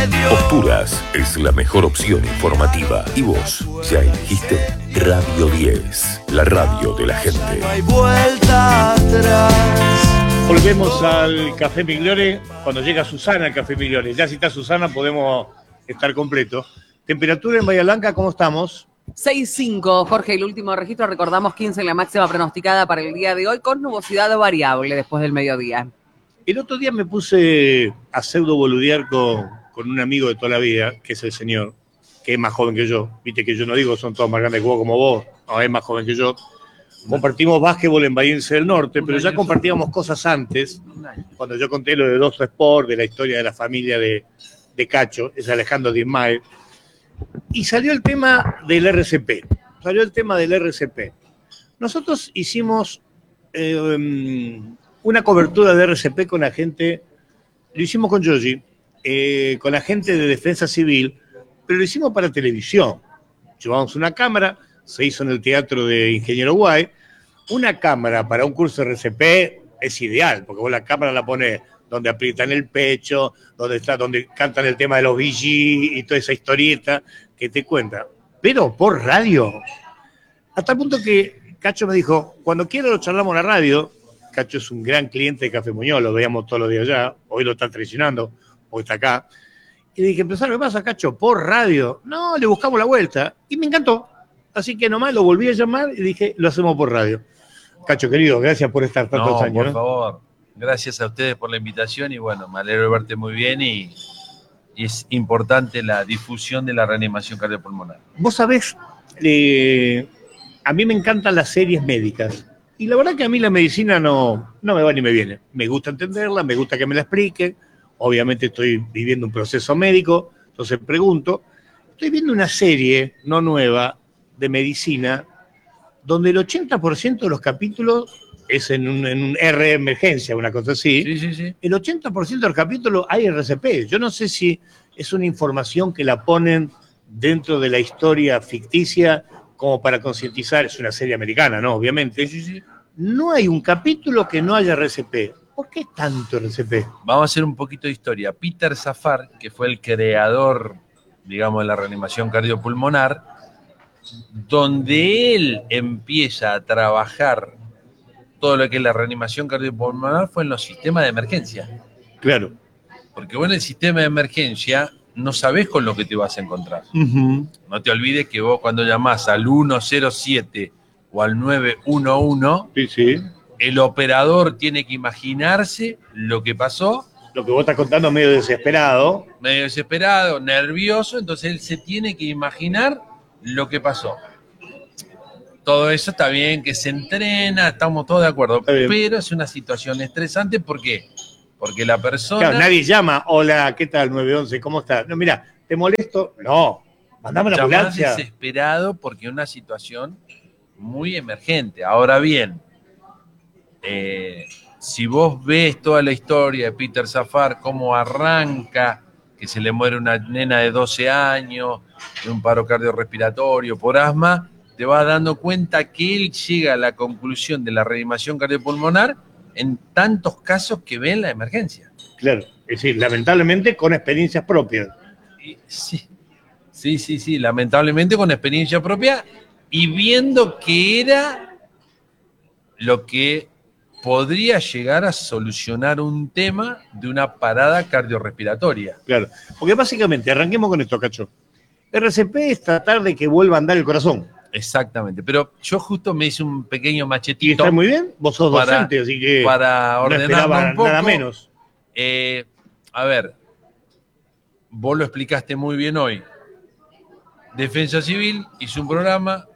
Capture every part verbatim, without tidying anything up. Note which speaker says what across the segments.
Speaker 1: Posturas es la mejor opción informativa. Y vos, ¿ya elegiste? Radio diez, la radio de la gente.
Speaker 2: No hay vuelta atrás.
Speaker 3: Volvemos al Café Migliore. Cuando llega Susana al Café Migliore. Ya si está Susana podemos estar completos. Temperatura en Bahía Blanca, ¿cómo estamos?
Speaker 4: seis cinco, Jorge, el último registro, recordamos quince en la máxima pronosticada para el día de hoy, con nubosidad variable después del mediodía.
Speaker 3: El otro día me puse a pseudo boludear con, con un amigo de toda la vida, que es el señor, que es más joven que yo. Viste que yo no digo son todos más grandes que vos como vos, no, es más joven que yo. Compartimos básquetbol en Bahiense del Norte, pero ya compartíamos cosas antes, cuando yo conté lo de Dosto Sport, de la historia de la familia de, de Cacho, es Alejandro Dismael, y salió el tema del R C P, salió el tema del R C P. Nosotros hicimos eh, um, una cobertura de R C P con la gente, lo hicimos con Yogi, eh, con la gente de Defensa Civil, pero lo hicimos para televisión. Llevamos una cámara, se hizo en el Teatro de Ingeniero Guay. Una cámara para un curso de R C P es ideal, porque vos la cámara la pones donde aprietan el pecho, donde está, donde cantan el tema de los V G y toda esa historieta que te cuenta. Pero por radio, hasta el punto que Cacho me dijo, cuando quiera lo charlamos en la radio. Cacho es un gran cliente de Café Muñoz, lo veíamos todos los días allá, hoy lo está traicionando, hoy está acá. Y dije, empezar, ¿qué pasa, Cacho? Por radio. No, le buscamos la vuelta. Y me encantó. Así que nomás lo volví a llamar y dije, lo hacemos por radio. Cacho, querido, gracias por estar tantos
Speaker 5: no,
Speaker 3: años.
Speaker 5: por
Speaker 3: ¿no?
Speaker 5: favor. Gracias a ustedes por la invitación y bueno, me alegro de verte muy bien y, y es importante la difusión de la reanimación cardiopulmonar.
Speaker 3: Vos sabés, eh, a mí me encantan las series médicas. Y la verdad que a mí la medicina no, no me va ni me viene. Me gusta entenderla, me gusta que me la expliquen. Obviamente estoy viviendo un proceso médico, entonces pregunto. Estoy viendo una serie, no nueva, de medicina, donde el ochenta por ciento de los capítulos es en un, en un R emergencia, una cosa así.
Speaker 5: Sí, sí, sí.
Speaker 3: El ochenta por ciento de los capítulos hay R C P. Yo no sé si es una información que la ponen dentro de la historia ficticia como para concientizar. Es una serie americana, ¿no? Obviamente.
Speaker 5: Sí, sí, sí.
Speaker 3: No hay un capítulo que no haya R C P. ¿Por qué tanto R C P?
Speaker 5: Vamos a hacer un poquito de historia. Peter Safar, que fue el creador, digamos, de la reanimación cardiopulmonar, donde él empieza a trabajar todo lo que es la reanimación cardiopulmonar fue en los sistemas de emergencia.
Speaker 3: Claro.
Speaker 5: Porque vos en el sistema de emergencia no sabés con lo que te vas a encontrar.
Speaker 3: Uh-huh.
Speaker 5: No te olvides que vos cuando llamás al uno cero siete o al nueve uno uno,
Speaker 3: sí, sí.
Speaker 5: El operador tiene que imaginarse lo que pasó.
Speaker 3: Lo que vos estás contando medio desesperado.
Speaker 5: Medio desesperado, nervioso, entonces él se tiene que imaginar lo que pasó. Todo eso está bien, que se entrena, estamos todos de acuerdo, pero es una situación estresante, ¿por qué? Porque la persona...
Speaker 3: Claro, nadie llama, hola, ¿qué tal, nueve once? ¿Cómo estás? No, mira, ¿te molesto? No, mandame la ambulancia.
Speaker 5: Llamás desesperado porque es una situación muy emergente. Ahora bien, eh, si vos ves toda la historia de Peter Safar, cómo arranca, que se le muere una nena de doce años, de un paro cardiorrespiratorio por asma, te vas dando cuenta que él llega a la conclusión de la reanimación cardiopulmonar en tantos casos que ve en la emergencia.
Speaker 3: Claro, es decir, lamentablemente con experiencias propias.
Speaker 5: Sí, sí, sí, sí, lamentablemente con experiencia propia y viendo que era lo que podría llegar a solucionar un tema de una parada cardiorrespiratoria.
Speaker 3: Claro, porque básicamente, arranquemos con esto, Cacho. R C P es tratar de que vuelva a andar el corazón.
Speaker 5: Exactamente, pero yo justo me hice un pequeño machetito.
Speaker 3: ¿Y está muy bien? Vos sos
Speaker 5: para,
Speaker 3: docente, así que
Speaker 5: para ordenar
Speaker 3: no
Speaker 5: un poco.
Speaker 3: Nada menos.
Speaker 5: Eh, a ver, vos lo explicaste muy bien hoy. Defensa Civil hizo un programa.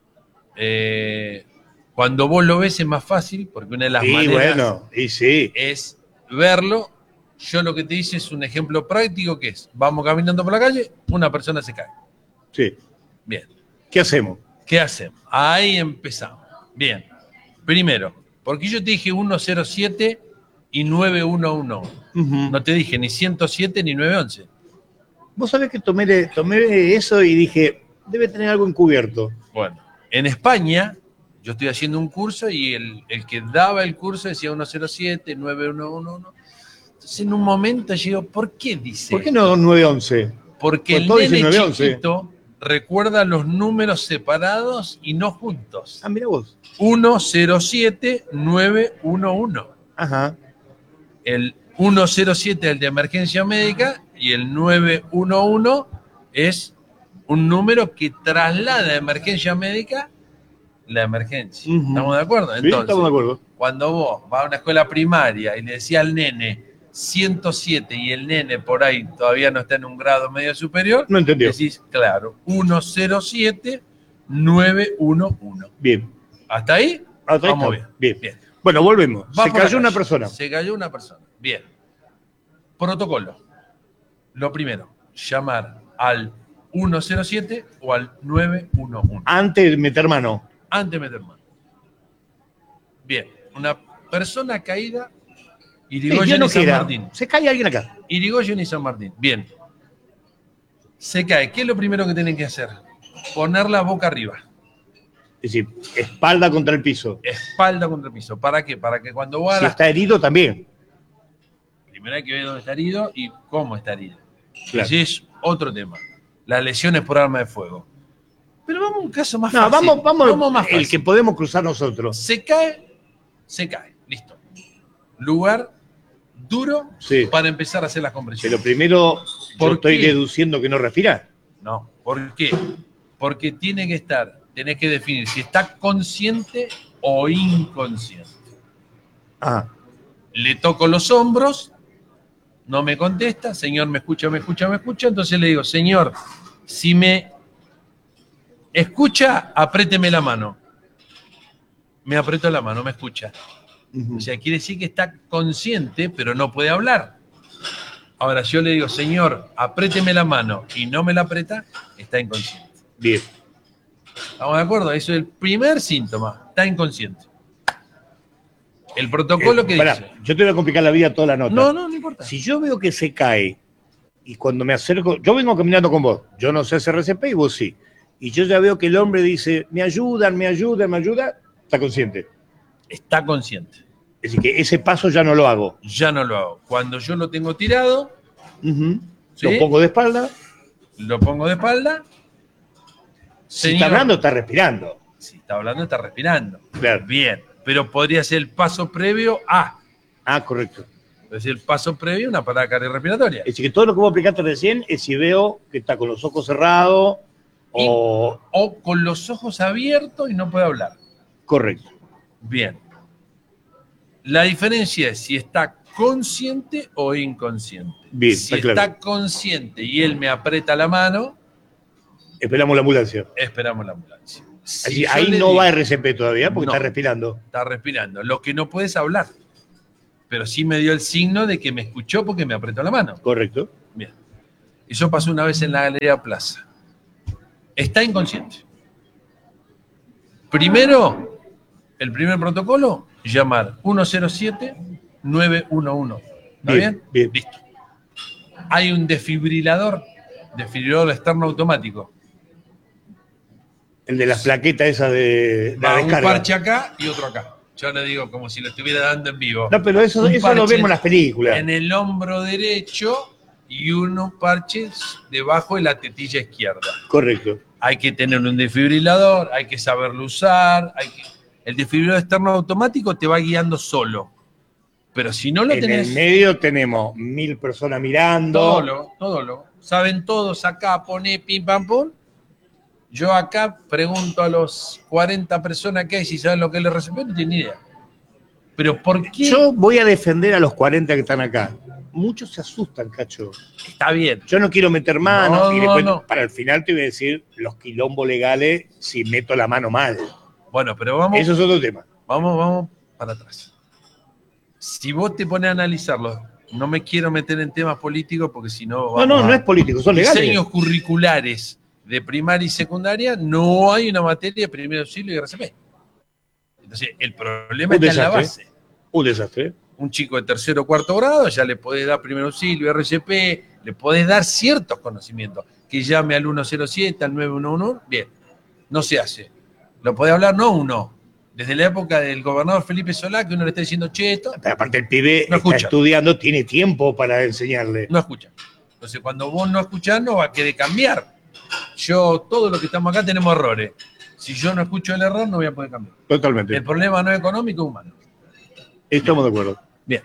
Speaker 5: Eh, cuando vos lo ves es más fácil, porque una de las
Speaker 3: y
Speaker 5: maneras
Speaker 3: bueno, y sí.
Speaker 5: es verlo. Yo lo que te hice es un ejemplo práctico que es, vamos caminando por la calle, una persona se cae.
Speaker 3: Sí.
Speaker 5: Bien.
Speaker 3: ¿Qué hacemos?
Speaker 5: ¿Qué hacemos? Ahí empezamos. Bien. Primero, porque yo te dije uno cero siete y nueve uno uno. Uh-huh. No te dije ni ciento siete ni nueve once.
Speaker 3: Vos sabés que tomé, tomé eso y dije, debe tener algo encubierto.
Speaker 5: Bueno, en España, yo estoy haciendo un curso y el, el que daba el curso decía uno cero siete, nueve uno uno. Entonces Entonces en un momento yo digo, ¿por qué dice?
Speaker 3: ¿Por qué no nueve once?
Speaker 5: Porque
Speaker 3: Pues
Speaker 5: el
Speaker 3: todo dice
Speaker 5: nene
Speaker 3: nueve once.
Speaker 5: chiquito recuerda los números separados y no juntos.
Speaker 3: Ah, mira vos.
Speaker 5: uno cero siete nueve uno uno.
Speaker 3: Ajá.
Speaker 5: El uno cero siete es el de emergencia médica y el nueve uno uno es un número que traslada a emergencia médica la emergencia.
Speaker 3: Ujú.
Speaker 5: ¿Estamos de acuerdo?
Speaker 3: Sí,
Speaker 5: Entonces,
Speaker 3: estamos de acuerdo.
Speaker 5: cuando vos vas a una escuela primaria y le decís al nene ciento siete y el nene por ahí todavía no está en un grado medio superior,
Speaker 3: No entendió.
Speaker 5: decís, claro, uno cero siete nueve uno uno.
Speaker 3: Bien.
Speaker 5: ¿Hasta ahí?
Speaker 3: Hasta ahí
Speaker 5: Vamos
Speaker 3: estamos.
Speaker 5: bien.
Speaker 3: Bien. Bueno, volvemos.
Speaker 5: Va
Speaker 3: Se
Speaker 5: por la
Speaker 3: cayó una
Speaker 5: calle.
Speaker 3: persona.
Speaker 5: Se cayó una persona. Bien. Protocolo. Lo primero, llamar al uno cero siete o al nueve uno uno.
Speaker 3: Antes de meter mano.
Speaker 5: Antes de meter mano. Bien. Una persona caída,
Speaker 3: Eh,
Speaker 5: Irigoyen
Speaker 3: Dios no
Speaker 5: y San
Speaker 3: quiera.
Speaker 5: Martín.
Speaker 3: Se cae alguien acá.
Speaker 5: Irigoyen y San Martín. Bien. Se cae. ¿Qué es lo primero que tienen que hacer? Poner la boca arriba.
Speaker 3: Es decir, espalda contra el piso.
Speaker 5: Espalda contra el piso. ¿Para qué? Para que cuando va a
Speaker 3: Si
Speaker 5: la...
Speaker 3: está herido también.
Speaker 5: Primero hay que ver dónde está herido y cómo está herido.
Speaker 3: Claro.
Speaker 5: Ese es otro tema. Las lesiones por arma de fuego. Pero vamos a un caso más
Speaker 3: No,
Speaker 5: fácil.
Speaker 3: vamos, vamos,
Speaker 5: más
Speaker 3: el
Speaker 5: fácil.
Speaker 3: que podemos cruzar nosotros.
Speaker 5: Se cae, se cae. Listo. Lugar duro
Speaker 3: Sí.
Speaker 5: para empezar a hacer las compresiones.
Speaker 3: Pero primero,
Speaker 5: ¿Por
Speaker 3: yo estoy
Speaker 5: qué?
Speaker 3: deduciendo que no respira.
Speaker 5: No. ¿Por qué? Porque tiene que estar, tenés que definir si está consciente o inconsciente.
Speaker 3: Ah,
Speaker 5: Le toco los hombros, no me contesta, señor, me escucha, me escucha, me escucha, entonces le digo, señor, si me escucha, apriéteme la mano. Me apretó la mano, me escucha.
Speaker 3: ujú.
Speaker 5: O sea, quiere decir que está consciente, pero no puede hablar. Ahora, yo le digo, señor, apriéteme la mano y no me la aprieta, está inconsciente.
Speaker 3: Bien.
Speaker 5: ¿Estamos de acuerdo? Eso es el primer síntoma, está inconsciente. El protocolo
Speaker 3: Eh,
Speaker 5: que
Speaker 3: pará,
Speaker 5: dice...
Speaker 3: yo te voy a complicar la vida toda la nota.
Speaker 5: No, no, no importa.
Speaker 3: Si yo veo que se cae y cuando me acerco, yo vengo caminando con vos, yo no sé hacer R C P y vos sí. Y yo ya veo que el hombre dice, me ayudan, me ayudan, me ayudan, está consciente.
Speaker 5: Está consciente.
Speaker 3: Es decir, que ese paso ya no lo hago.
Speaker 5: Ya no lo hago. Cuando yo lo tengo tirado,
Speaker 3: Ujú.
Speaker 5: ¿sí?
Speaker 3: Lo pongo de espalda.
Speaker 5: lo pongo de espalda.
Speaker 3: Si
Speaker 5: Señor,
Speaker 3: está hablando, está respirando.
Speaker 5: si está hablando, está respirando.
Speaker 3: Claro.
Speaker 5: Bien, pero podría ser el paso previo a.
Speaker 3: Ah, correcto.
Speaker 5: Es decir, el paso previo a una parada cardiorrespiratoria.
Speaker 3: Es decir, que todo lo que vos aplicaste recién es si veo que está con los ojos cerrados o...
Speaker 5: O con los ojos abiertos y no puede hablar.
Speaker 3: Correcto.
Speaker 5: Bien. La diferencia es si está consciente o inconsciente.
Speaker 3: Bien,
Speaker 5: si
Speaker 3: está claro.
Speaker 5: está consciente y él me aprieta la mano,
Speaker 3: Esperamos la ambulancia.
Speaker 5: esperamos la ambulancia. Si
Speaker 3: Allí-
Speaker 5: yo
Speaker 3: ahí
Speaker 5: le
Speaker 3: no
Speaker 5: digo-
Speaker 3: va R C P todavía porque
Speaker 5: No.
Speaker 3: está respirando.
Speaker 5: Está respirando. Lo que no puede es hablar. Pero sí me dio el signo de que me escuchó porque me apretó la mano.
Speaker 3: Correcto.
Speaker 5: Bien. Eso pasó una vez en la Galería Plaza. Está inconsciente. Primero, el primer protocolo, llamar uno cero siete nueve uno uno. ¿Está bien?
Speaker 3: Bien, bien.
Speaker 5: Listo. Hay un desfibrilador, desfibrilador externo automático.
Speaker 3: El de las plaquetas esas de, de la
Speaker 5: Va un
Speaker 3: descarga.
Speaker 5: parche acá y otro acá. Yo le digo como si lo estuviera dando en vivo.
Speaker 3: No, pero eso,
Speaker 5: Un
Speaker 3: eso lo
Speaker 5: parche
Speaker 3: vemos en las películas.
Speaker 5: En el hombro derecho y unos parches debajo de la tetilla izquierda.
Speaker 3: Correcto.
Speaker 5: Hay que tener un desfibrilador, hay que saberlo usar. Hay que... El desfibrilador externo automático te va guiando solo. Pero si no lo
Speaker 3: En
Speaker 5: tenés,
Speaker 3: el medio tenemos mil personas mirando.
Speaker 5: todo lo, todo lo. Saben todos acá, poné pim pam pum. Yo acá pregunto a los cuarenta personas que hay si saben lo que es el R C P, no tienen ni idea. Pero ¿por qué?
Speaker 3: Yo voy a defender a los cuarenta que están acá. Muchos se asustan, cacho.
Speaker 5: Está bien.
Speaker 3: Yo no quiero meter mano
Speaker 5: No,
Speaker 3: y después
Speaker 5: no.
Speaker 3: para el final te voy a decir los quilombos legales si meto la mano mal.
Speaker 5: Bueno, pero vamos.
Speaker 3: Eso es otro tema.
Speaker 5: Vamos, vamos para atrás. Si vos te pones a analizarlo, no me quiero meter en temas políticos porque si no.
Speaker 3: No,
Speaker 5: vamos
Speaker 3: no,
Speaker 5: a-
Speaker 3: no es político, son legales.
Speaker 5: Diseños curriculares de primaria y secundaria, no hay una materia de primer auxilio y R C P. Entonces, el problema
Speaker 3: Un
Speaker 5: está en la
Speaker 3: desastre.
Speaker 5: base.
Speaker 3: Un desastre.
Speaker 5: Un chico de tercero o cuarto grado ya le podés dar primer auxilio, R C P, le podés dar ciertos conocimientos. Que llame al uno cero siete, al nueve uno uno, bien. No se hace. Lo podés hablar no uno, Desde la época del gobernador Felipe Solá, que uno le está diciendo, che, esto,
Speaker 3: Pero aparte el pibe
Speaker 5: No
Speaker 3: está
Speaker 5: escucha.
Speaker 3: estudiando, tiene tiempo para enseñarle.
Speaker 5: no escucha. Entonces, cuando vos no escuchás, no va a querer cambiar. Yo, todos los que estamos acá tenemos errores. Si yo no escucho el error, no voy a poder cambiar.
Speaker 3: Totalmente.
Speaker 5: El problema no es económico, es humano.
Speaker 3: Estamos de acuerdo.
Speaker 5: Bien.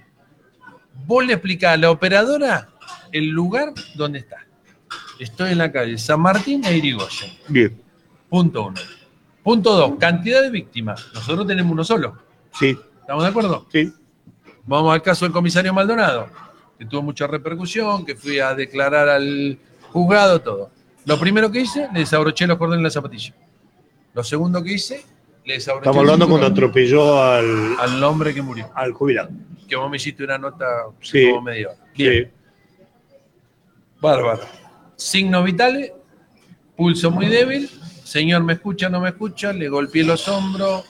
Speaker 5: Vos le explicás a la operadora el lugar donde está. Estoy en la calle San Martín e Irigoyen.
Speaker 3: Bien.
Speaker 5: Punto uno. Punto dos, cantidad de víctimas. Nosotros tenemos uno solo.
Speaker 3: Sí,
Speaker 5: ¿Estamos de acuerdo?
Speaker 3: sí.
Speaker 5: Vamos al caso del comisario Maldonado, que tuvo mucha repercusión, que fui a declarar al juzgado, todo. Lo primero que hice, le desabroché los cordones en la zapatilla. Lo segundo que hice, le desabroché
Speaker 3: Estamos hablando
Speaker 5: el
Speaker 3: cuando
Speaker 5: cinturón
Speaker 3: atropelló al,
Speaker 5: al hombre que murió.
Speaker 3: al jubilado.
Speaker 5: Que vos me hiciste una nota
Speaker 3: Sí.
Speaker 5: como media hora. Bien.
Speaker 3: Sí.
Speaker 5: Bárbaro. Signos vitales, pulso muy débil, señor me escucha, no me escucha, le golpeé los hombros,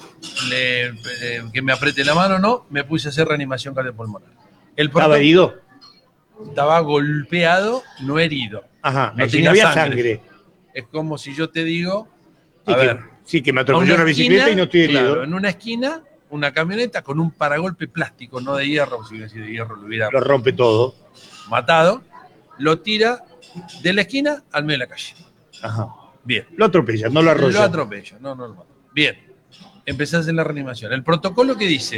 Speaker 5: le, eh, que me apriete la mano, no, me puse a hacer reanimación cardiopulmonar. El
Speaker 3: ¿Estaba
Speaker 5: protocolo-
Speaker 3: herido?
Speaker 5: Estaba golpeado, no herido.
Speaker 3: Ajá.
Speaker 5: No
Speaker 3: No,
Speaker 5: tenía
Speaker 3: había
Speaker 5: sangre.
Speaker 3: sangre.
Speaker 5: Es como si yo te digo,
Speaker 3: Sí,
Speaker 5: a
Speaker 3: que,
Speaker 5: ver,
Speaker 3: sí, que me
Speaker 5: a
Speaker 3: atropelló una bicicleta y no estoy herido.
Speaker 5: claro, en una esquina, una camioneta con un paragolpe plástico, no de hierro, si hubiera sido de hierro lo hubiera
Speaker 3: Lo rompe todo.
Speaker 5: matado, lo tira de la esquina al medio de la calle.
Speaker 3: Ajá.
Speaker 5: Bien.
Speaker 3: Lo atropella, no lo
Speaker 5: Lo
Speaker 3: arrolla.
Speaker 5: atropella, no, no lo mata. Bien. Empezás a hacer la reanimación. El protocolo que dice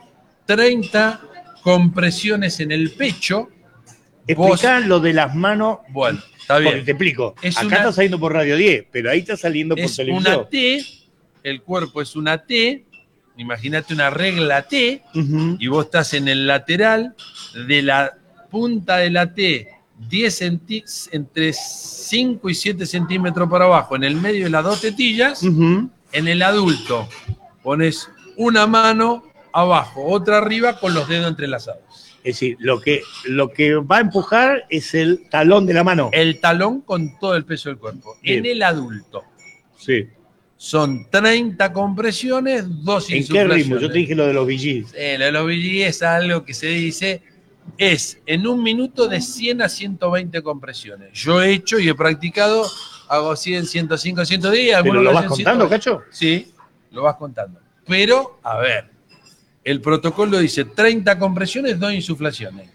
Speaker 5: treinta compresiones en el pecho.
Speaker 3: Explicá lo de las manos,
Speaker 5: Bueno, está
Speaker 3: porque
Speaker 5: bien.
Speaker 3: te explico.
Speaker 5: Es
Speaker 3: Acá
Speaker 5: una-
Speaker 3: está saliendo por Radio diez, pero ahí está saliendo por
Speaker 5: Es
Speaker 3: televisión.
Speaker 5: una T, el cuerpo es una T. Imagínate una regla T.
Speaker 3: Ujú.
Speaker 5: Y vos estás en el lateral de la punta de la T, diez centí- entre cinco y siete centímetros para abajo, en el medio de las dos tetillas.
Speaker 3: Ujú.
Speaker 5: En el adulto pones una mano abajo, otra arriba con los dedos entrelazados.
Speaker 3: Es decir, lo que, lo que va a empujar es el talón de la mano.
Speaker 5: El talón con todo el peso del cuerpo.
Speaker 3: Bien.
Speaker 5: En el adulto
Speaker 3: Sí.
Speaker 5: son treinta compresiones, dos
Speaker 3: ¿En qué
Speaker 5: insuflaciones.
Speaker 3: ritmo? Yo te dije lo de los V Gs.
Speaker 5: Eh, lo de los B G es algo que se dice, es en un minuto de cien a ciento veinte compresiones. Yo he hecho y he practicado, hago cien, ciento cinco, ciento diez.
Speaker 3: ¿Pero
Speaker 5: algunos
Speaker 3: lo
Speaker 5: lo
Speaker 3: vas
Speaker 5: hacen
Speaker 3: contando,
Speaker 5: ciento veinte.
Speaker 3: Cacho?
Speaker 5: Sí, lo vas contando. Pero, a ver, el protocolo dice treinta compresiones, dos insuflaciones.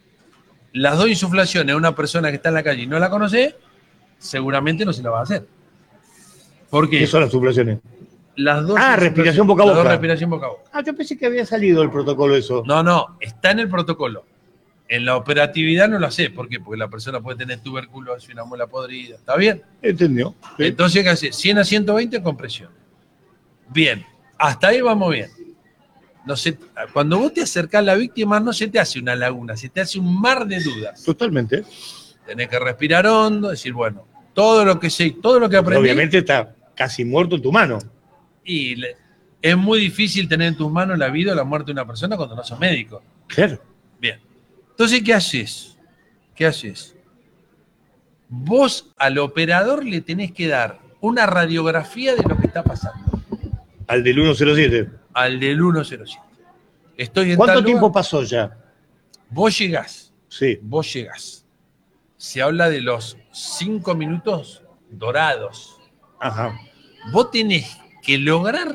Speaker 5: Las dos insuflaciones, una persona que está en la calle y no la conoce, seguramente no se la va a hacer. ¿Por qué?
Speaker 3: ¿Qué son las sublaciones?
Speaker 5: Las dos
Speaker 3: Ah,
Speaker 5: insuflaciones-
Speaker 3: respiración boca a
Speaker 5: las dos
Speaker 3: boca.
Speaker 5: respiración boca a boca.
Speaker 3: Ah, yo pensé que había salido el protocolo eso.
Speaker 5: No, no, está en el protocolo. En la operatividad no lo hace. ¿Por qué? Porque la persona puede tener tuberculosis, una muela podrida. ¿Está bien?
Speaker 3: ¿Entendió? Sí.
Speaker 5: Entonces, ¿qué hace? cien a ciento veinte compresión. Bien, hasta ahí vamos bien. No se, cuando vos te acercás a la víctima, no se te hace una laguna, se te hace un mar de dudas.
Speaker 3: Totalmente.
Speaker 5: Tenés que respirar hondo, decir, bueno, todo lo que sé, todo lo que aprendí.
Speaker 3: Obviamente está casi muerto en tu mano.
Speaker 5: Y le- es muy difícil tener en tus manos la vida o la muerte de una persona cuando no sos médico.
Speaker 3: Claro.
Speaker 5: Bien. Entonces, ¿qué haces? ¿Qué haces? Vos al operador le tenés que dar una radiografía de lo que está pasando.
Speaker 3: Al del ciento siete.
Speaker 5: Al del ciento siete. Estoy en
Speaker 3: ¿Cuánto
Speaker 5: tal
Speaker 3: tiempo
Speaker 5: lugar.
Speaker 3: pasó ya?
Speaker 5: Vos llegás.
Speaker 3: Sí.
Speaker 5: Vos llegás. Se habla de los cinco minutos dorados.
Speaker 3: Ajá.
Speaker 5: Vos tenés que lograr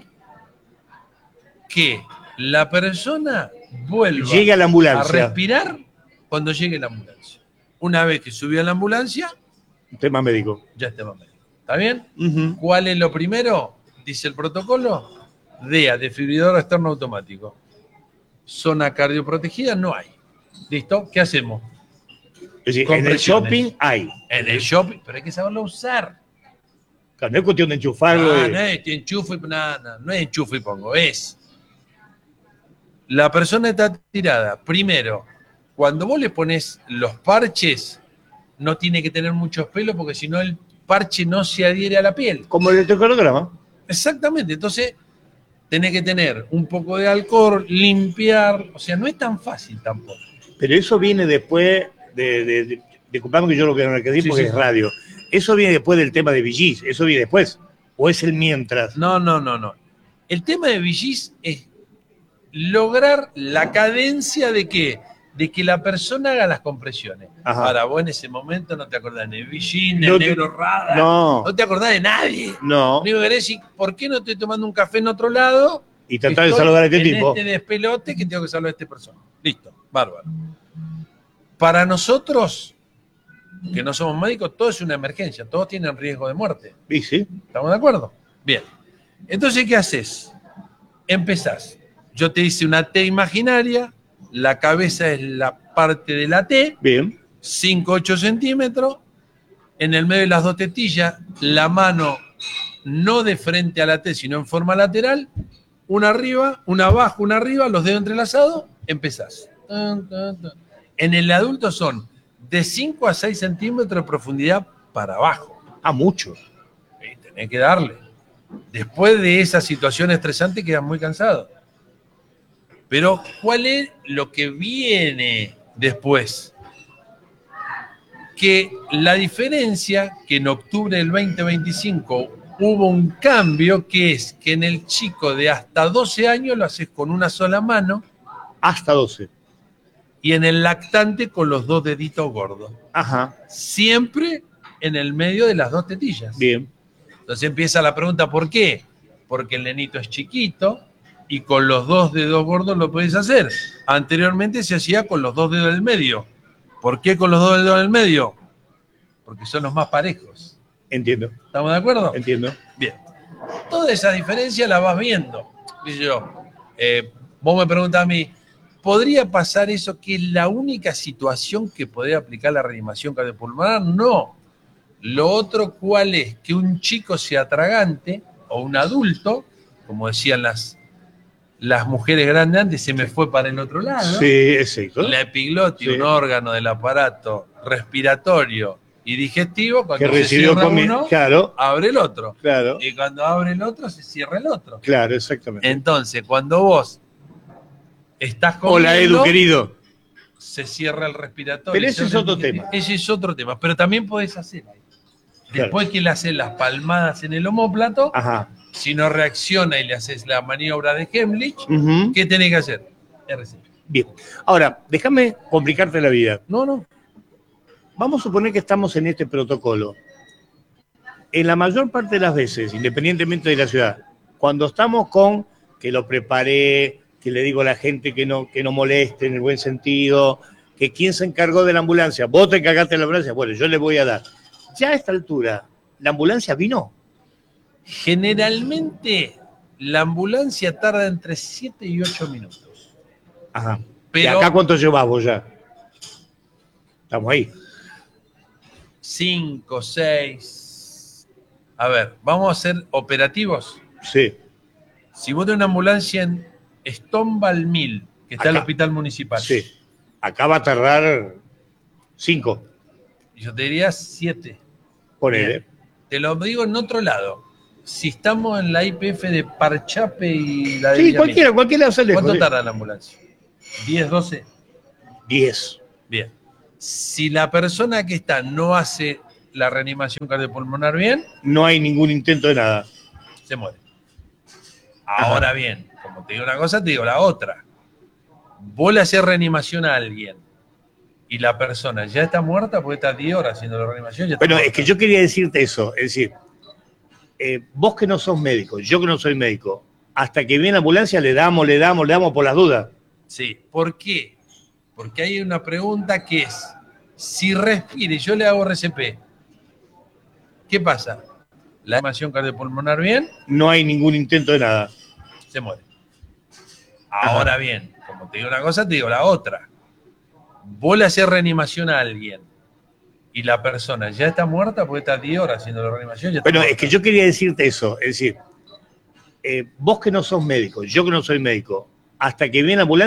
Speaker 5: que la persona vuelva
Speaker 3: Llega la
Speaker 5: a
Speaker 3: ambulancia.
Speaker 5: respirar cuando llegue la ambulancia. Una vez que subió a la ambulancia,
Speaker 3: Tema médico.
Speaker 5: ya está más médico. ¿Está bien?
Speaker 3: Ujú.
Speaker 5: ¿Cuál es lo primero? Dice el protocolo. D E A, desfibrilador externo automático. Zona cardioprotegida no hay. ¿Listo? ¿Qué hacemos?
Speaker 3: Es decir, en el
Speaker 5: Compresiones.
Speaker 3: shopping hay.
Speaker 5: En el shopping, pero hay que saberlo usar.
Speaker 3: Claro, no es cuestión de enchufarlo.
Speaker 5: Ah,
Speaker 3: y-
Speaker 5: no es enchufo y nada, no, no es enchufo y pongo, es. La persona está tirada. Primero, cuando vos le pones los parches, no tiene que tener muchos pelos porque si no el parche no se adhiere a la piel.
Speaker 3: Como el electrocardiograma.
Speaker 5: Exactamente, entonces tenés que tener un poco de alcohol, limpiar, o sea, no es tan fácil tampoco.
Speaker 3: Pero eso viene después de. de, de disculpame que yo lo que no le decir
Speaker 5: Sí,
Speaker 3: porque
Speaker 5: sí.
Speaker 3: es radio. Eso viene después del tema de V Gs. Eso viene después. O es el mientras.
Speaker 5: No, no, no, no. El tema de V Gs es lograr la cadencia de que de que la persona haga las compresiones.
Speaker 3: Ajá.
Speaker 5: Ahora, vos en ese momento no te acordás ni de Villín, ni
Speaker 3: No
Speaker 5: de
Speaker 3: te-
Speaker 5: Negro Rada,
Speaker 3: No,
Speaker 5: no te acordás de nadie.
Speaker 3: no.
Speaker 5: Lo único que querés es, ¿por qué no estoy tomando un café en otro lado?
Speaker 3: Y tratar de
Speaker 5: Estoy
Speaker 3: saludar a este
Speaker 5: en
Speaker 3: tipo.
Speaker 5: este despelote que tengo que salvar a esta persona. Listo, bárbaro. Para nosotros, que no somos médicos, todo es una emergencia, todos tienen riesgo de muerte.
Speaker 3: ¿Y sí?
Speaker 5: ¿Estamos de acuerdo? Bien. Entonces, ¿qué haces? Empezás. Yo te hice una T imaginaria, la cabeza es la parte de la T,
Speaker 3: Bien.
Speaker 5: cinco a ocho centímetros, en el medio de las dos tetillas, la mano no de frente a la T, sino en forma lateral, una arriba, una abajo, una arriba, los dedos entrelazados, empezás. Tan, tan, tan. En el adulto son de cinco a seis centímetros de profundidad para abajo.
Speaker 3: Ah, mucho.
Speaker 5: Y tenés que darle. Después de esa situación estresante quedas muy cansado. Pero, ¿cuál es lo que viene después? Que la diferencia, que en octubre del veinte veinticinco hubo un cambio, que es que en el chico de hasta doce años lo haces con una sola mano
Speaker 3: Hasta doce.
Speaker 5: y en el lactante con los dos deditos gordos.
Speaker 3: Ajá.
Speaker 5: Siempre en el medio de las dos tetillas.
Speaker 3: Bien.
Speaker 5: Entonces empieza la pregunta, ¿por qué? Porque el nenito es chiquito y con los dos dedos gordos lo podés hacer. Anteriormente se hacía con los dos dedos del medio. ¿Por qué con los dos dedos del medio? Porque son los más parejos.
Speaker 3: Entiendo.
Speaker 5: ¿Estamos de acuerdo?
Speaker 3: Entiendo.
Speaker 5: Bien. Toda esa diferencia la vas viendo. Dice yo, eh, vos me preguntás a mí, ¿podría pasar eso que es la única situación que podría aplicar la reanimación cardiopulmonar? No. Lo otro, ¿cuál es? Que un chico se atragante o un adulto, como decían las, las mujeres grandes antes, se me fue para el otro lado.
Speaker 3: Sí, exacto.
Speaker 5: La epiglotis,
Speaker 3: Sí.
Speaker 5: un órgano del aparato respiratorio y digestivo,
Speaker 3: Que
Speaker 5: cuando se
Speaker 3: recibió
Speaker 5: cierra
Speaker 3: comi-
Speaker 5: uno,
Speaker 3: Claro,
Speaker 5: abre el otro.
Speaker 3: claro,
Speaker 5: Y cuando abre el otro, se cierra el otro.
Speaker 3: claro, exactamente.
Speaker 5: Entonces, cuando vos estás comiendo,
Speaker 3: Hola, Edu, querido.
Speaker 5: se cierra el respiratorio.
Speaker 3: Pero ese
Speaker 5: se
Speaker 3: es
Speaker 5: abre el
Speaker 3: otro
Speaker 5: digestivo.
Speaker 3: tema.
Speaker 5: Ese es otro tema. Pero también podés hacer ahí.
Speaker 3: Claro.
Speaker 5: Después que le haces las palmadas en el omóplato,
Speaker 3: Ajá.
Speaker 5: si no reacciona y le haces la maniobra de Heimlich,
Speaker 3: Ujú.
Speaker 5: ¿qué tenés que hacer? R C P.
Speaker 3: Bien. Ahora, déjame complicarte la vida.
Speaker 5: No, no.
Speaker 3: Vamos a suponer que estamos en este protocolo. En la mayor parte de las veces, independientemente de la ciudad, cuando estamos con que lo preparé, que le digo a la gente que no, que no moleste en el buen sentido, que quién se encargó de la ambulancia, vos te encargaste de la ambulancia, bueno, yo le voy a dar. Ya a esta altura, ¿la ambulancia vino?
Speaker 5: Generalmente, la ambulancia tarda entre siete y ocho minutos.
Speaker 3: Ajá. ¿Y
Speaker 5: Pero
Speaker 3: acá cuánto llevas vos ya? Estamos ahí.
Speaker 5: cinco, seis. A ver, vamos a ser operativos.
Speaker 3: Sí.
Speaker 5: Si vos tenés una ambulancia en Stonewall Mill, que está en el
Speaker 3: Acá.
Speaker 5: hospital municipal,
Speaker 3: Sí. Acá va a tardar cinco,
Speaker 5: y yo te diría siete.
Speaker 3: ponele.
Speaker 5: Te lo digo en otro lado. Si estamos en la I P F de Parchape y la de
Speaker 3: Sí,
Speaker 5: Villamil,
Speaker 3: cualquiera, cualquiera hace lejos.
Speaker 5: ¿cuánto
Speaker 3: sí.
Speaker 5: tarda la ambulancia? ¿diez, doce?
Speaker 3: Diez.
Speaker 5: Bien. Si la persona que está no hace la reanimación cardiopulmonar bien,
Speaker 3: No hay ningún intento de nada.
Speaker 5: se muere. Ahora bien, como te digo una cosa, te digo la otra. Vos le haces reanimación a alguien y la persona ya está muerta porque está diez horas haciendo la reanimación. Ya está
Speaker 3: Bueno, es
Speaker 5: muerta.
Speaker 3: que yo quería decirte eso. Es decir, eh, vos que no sos médico, yo que no soy médico, hasta que viene la ambulancia le damos, le damos, le damos por las dudas.
Speaker 5: Sí. ¿Por qué? Porque hay una pregunta que es, si respira y yo le hago R C P, ¿qué pasa? La reanimación cardiopulmonar bien,
Speaker 3: No hay ningún intento de nada.
Speaker 5: se muere. Ahora bien, como te digo una cosa, te digo la otra. Vos le haces reanimación a alguien y la persona ya está muerta porque está diez horas haciendo la reanimación. Ya está
Speaker 3: Bueno,
Speaker 5: muerta.
Speaker 3: es que yo quería decirte eso. Es decir, eh, vos que no sos médico, yo que no soy médico, hasta que viene la ambulancia